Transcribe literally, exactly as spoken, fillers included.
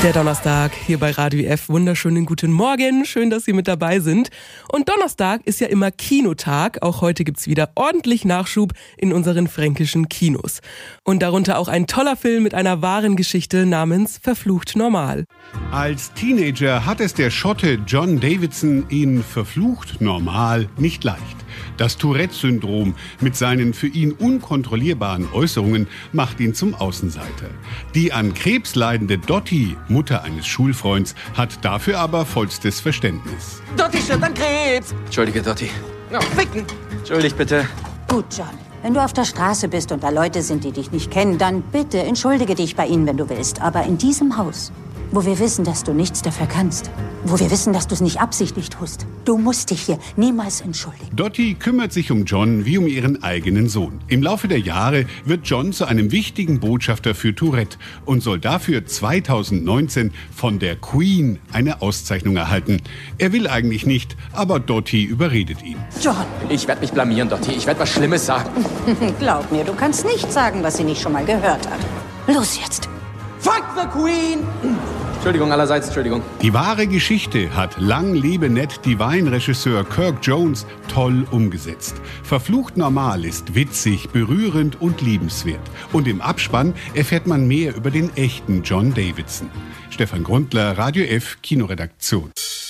Der Donnerstag hier bei Radio F. Wunderschönen guten Morgen. Schön, dass Sie mit dabei sind. Und Donnerstag ist ja immer Kinotag. Auch heute gibt's wieder ordentlich Nachschub in unseren fränkischen Kinos. Und darunter auch ein toller Film mit einer wahren Geschichte namens Verflucht Normal. Als Teenager hat es der Schotte John Davidson in Verflucht Normal nicht leicht. Das Tourette-Syndrom mit seinen für ihn unkontrollierbaren Äußerungen macht ihn zum Außenseiter. Die an Krebs leidende Dottie, Mutter eines Schulfreunds, hat dafür aber vollstes Verständnis. Dottie stirbt an Krebs! Entschuldige, Dottie. No, ficken! Entschuldigt bitte. Gut, John. Wenn du auf der Straße bist und da Leute sind, die dich nicht kennen, dann bitte entschuldige dich bei ihnen, wenn du willst. Aber in diesem Haus, wo wir wissen, dass du nichts dafür kannst, wo wir wissen, dass du es nicht absichtlich tust, du musst dich hier niemals entschuldigen. Dottie kümmert sich um John wie um ihren eigenen Sohn. Im Laufe der Jahre wird John zu einem wichtigen Botschafter für Tourette und soll dafür zweitausendneunzehn von der Queen eine Auszeichnung erhalten. Er will eigentlich nicht, aber Dottie überredet ihn. John! Ich werde mich blamieren, Dottie. Ich werde was Schlimmes sagen. Glaub mir, du kannst nicht sagen, was sie nicht schon mal gehört hat. Los jetzt! Fuck the Queen! Entschuldigung allerseits, Entschuldigung. Die wahre Geschichte hat Lang lebe Ned Divine-Regisseur Kirk Jones toll umgesetzt. Verflucht Normal ist witzig, berührend und liebenswert. Und im Abspann erfährt man mehr über den echten John Davidson. Stefan Grundler, Radio F, Kinoredaktion.